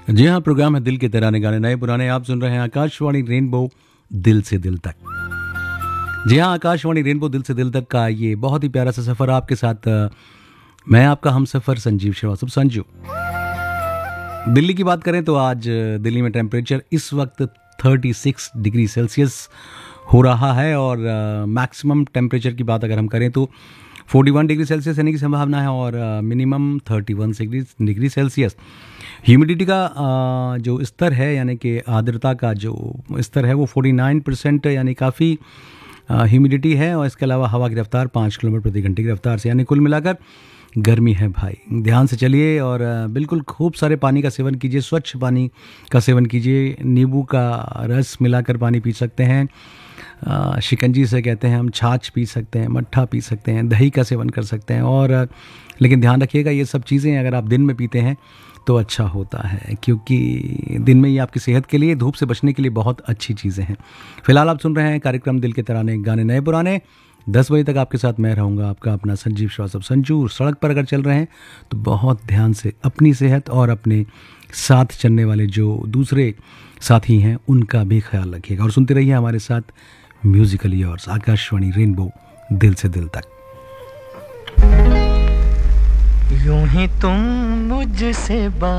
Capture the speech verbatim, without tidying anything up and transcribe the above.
जी हाँ, प्रोग्राम है दिल के तराने गाने नए पुराने। आप सुन रहे हैं आकाशवाणी रेनबो दिल से दिल तक। जी हाँ, आकाशवाणी रेनबो दिल से दिल तक का ये बहुत ही प्यारा सा सफ़र आपके साथ। अ, मैं आपका हम सफ़र संजीव श्रीवास्तव संजू। दिल्ली की बात करें तो आज अ, दिल्ली में टेम्परेचर इस वक्त छत्तीस डिग्री सेल्सियस हो रहा है और मैक्सिमम टेम्परेचर की बात अगर हम करें तो इकतालीस डिग्री सेल्सियस रहने की संभावना है और मिनिमम इकतीस डिग्री डिग्री सेल्सियस। ह्यूमिडिटी का अ, जो स्तर है यानी कि आर्द्रता का जो स्तर है वो उनचास परसेंट यानी काफ़ी ह्यूमिडिटी है और इसके अलावा हवा की रफ्तार पाँच किलोमीटर प्रति घंटे की रफ्तार से, यानी कुल मिलाकर गर्मी है भाई। ध्यान से चलिए और अ, बिल्कुल खूब सारे पानी का सेवन कीजिए, स्वच्छ पानी का सेवन कीजिए। नींबू का रस मिलाकर पानी पी सकते हैं, अ, शिकंजी से कहते हैं हम, छाछ पी सकते हैं, मट्ठा पी सकते हैं, दही का सेवन कर सकते हैं। और अ, लेकिन ध्यान रखिएगा ये सब चीज़ें अगर आप दिन में पीते हैं तो अच्छा होता है, क्योंकि दिन में ये आपकी सेहत के लिए, धूप से बचने के लिए बहुत अच्छी चीज़ें हैं। फिलहाल आप सुन रहे हैं कार्यक्रम दिल के तराने गाने नए पुराने। दस बजे तक आपके साथ मैं रहूँगा, आपका अपना संजीव श्रीवास्तव संजू। सड़क पर अगर चल रहे हैं तो बहुत ध्यान से अपनी सेहत और अपने साथ चलने वाले जो दूसरे साथी हैं उनका भी ख्याल रखिएगा और सुनते रहिए हमारे साथ म्यूजिकली योर्स आकाशवाणी रेनबो दिल से दिल तक। यूं ही तुम मुझसे बात